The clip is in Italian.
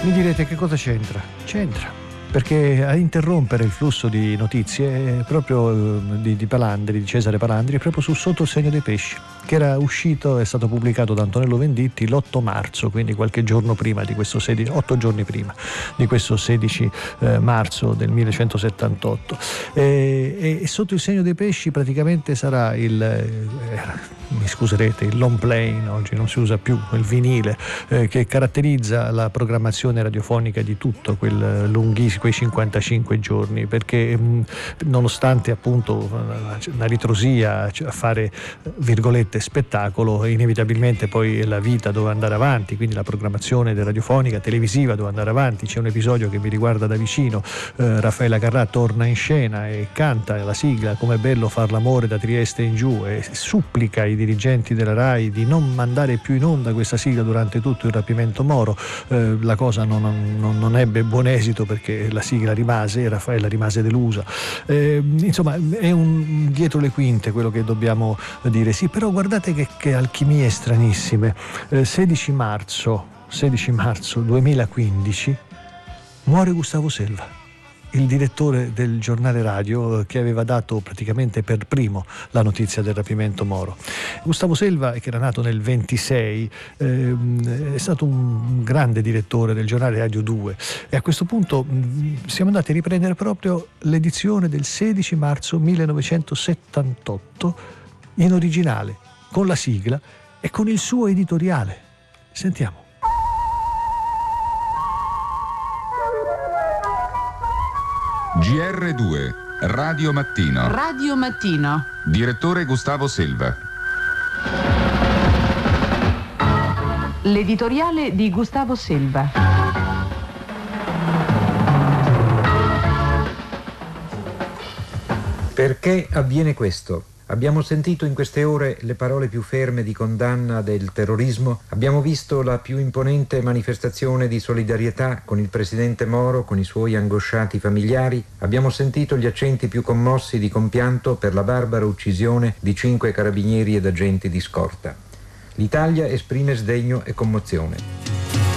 Mi direte che cosa c'entra? C'entra, perché a interrompere il flusso di notizie proprio di Palandri, di Cesare Palandri, proprio su Sotto il segno dei pesci, che era uscito, è stato pubblicato da Antonello Venditti l'8 marzo, quindi qualche giorno prima di questo 8 giorni prima di questo 16 marzo del 1178. E Sotto il segno dei pesci praticamente sarà mi scuserete, il long plane, oggi non si usa più, il vinile, che caratterizza la programmazione radiofonica di tutto quei 55 giorni, perché nonostante appunto una ritrosia a fare virgolette spettacolo, inevitabilmente poi la vita doveva andare avanti, quindi la programmazione radiofonica, televisiva doveva andare avanti. C'è un episodio che mi riguarda da vicino, Raffaella Carrà torna in scena e canta la sigla Com'è bello far l'amore da Trieste in giù, e supplica i dirigenti della RAI di non mandare più in onda questa sigla durante tutto il rapimento Moro. La cosa non ebbe buon esito, perché la sigla rimase e Raffaella rimase delusa. Insomma, è un dietro le quinte quello che dobbiamo dire. Sì, però guardate che alchimie stranissime. 16 marzo 2015 muore Gustavo Selva, il direttore del giornale radio che aveva dato praticamente per primo la notizia del rapimento Moro. Gustavo Selva, che era nato nel 26, è stato un grande direttore del giornale Radio 2, e a questo punto siamo andati a riprendere proprio l'edizione del 16 marzo 1978 in originale, con la sigla e con il suo editoriale. Sentiamo. GR2, Radio Mattino. Radio Mattino. Direttore Gustavo Selva. L'editoriale di Gustavo Selva. Perché avviene questo? Abbiamo sentito in queste ore le parole più ferme di condanna del terrorismo, abbiamo visto la più imponente manifestazione di solidarietà con il presidente Moro, con i suoi angosciati familiari, abbiamo sentito gli accenti più commossi di compianto per la barbara uccisione di 5 carabinieri ed agenti di scorta. L'Italia esprime sdegno e commozione.